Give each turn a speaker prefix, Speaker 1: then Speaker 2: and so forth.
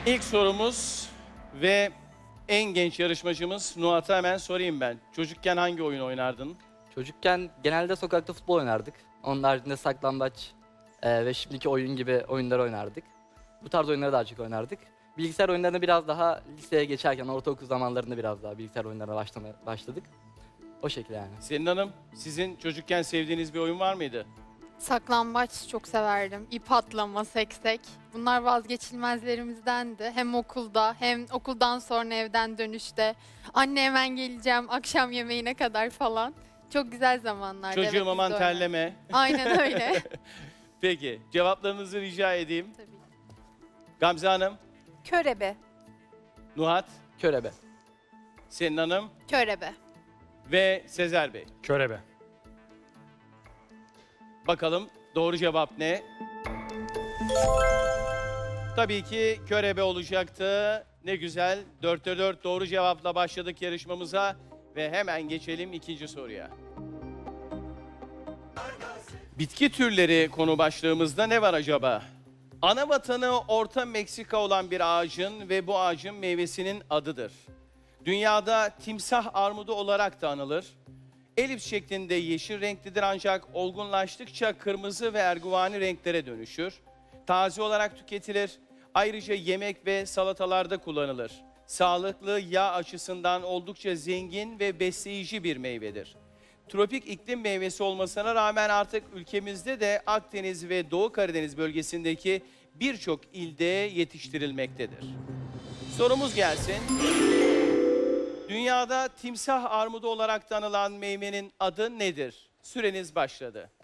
Speaker 1: İlk sorumuz ve en genç yarışmacımız Nuhat'a hemen sorayım ben. Çocukken hangi oyun oynardın?
Speaker 2: Çocukken genelde sokakta futbol oynardık. Onun haricinde saklambaç ve şimdiki oyun gibi oyunlar oynardık. Bu tarz oyunları daha çok oynardık. Bilgisayar oyunlarına biraz daha liseye geçerken, ortaokul zamanlarında biraz daha bilgisayar oyunlarına başladık. O şekilde yani.
Speaker 1: Selin Hanım, sizin çocukken sevdiğiniz bir oyun var mıydı?
Speaker 3: Saklambaç çok severdim. İp atlama, seksek. Bunlar vazgeçilmezlerimizdendi. Hem okulda hem okuldan sonra evden dönüşte. Anne hemen geleceğim akşam yemeğine kadar falan. Çok güzel zamanlardı.
Speaker 1: Çocuğum
Speaker 3: evet, biz
Speaker 1: aman
Speaker 3: de oynardık.
Speaker 1: terleme.
Speaker 3: Aynen öyle.
Speaker 1: Peki, cevaplarınızı rica edeyim.
Speaker 3: Tabii.
Speaker 1: Gamze Hanım,
Speaker 4: Körebe.
Speaker 1: Nuhat,
Speaker 2: Körebe.
Speaker 1: Selin Hanım
Speaker 3: Körebe.
Speaker 1: ve Sezer Bey.
Speaker 5: Körebe.
Speaker 1: Bakalım doğru cevap ne? Tabii ki körebe olacaktı. Ne güzel. 4'te 4 doğru cevapla başladık yarışmamıza. Ve hemen geçelim ikinci soruya. Bitki türleri konu başlığımızda ne var acaba? Ana vatanı Orta Meksika olan bir ağacın ve bu ağacın meyvesinin adıdır. Dünyada timsah armudu olarak da anılır. Elips şeklinde yeşil renklidir ancak olgunlaştıkça kırmızı ve erguvani renklere dönüşür. Taze olarak tüketilir. Ayrıca yemek ve salatalarda kullanılır. Sağlıklı yağ açısından oldukça zengin ve besleyici bir meyvedir. Tropik iklim meyvesi olmasına rağmen artık ülkemizde de Akdeniz ve Doğu Karadeniz bölgesindeki birçok ilde yetiştirilmektedir. Sorumuz gelsin. Dünyada timsah armudu olarak tanınan meyvenin adı nedir? Süreniz başladı.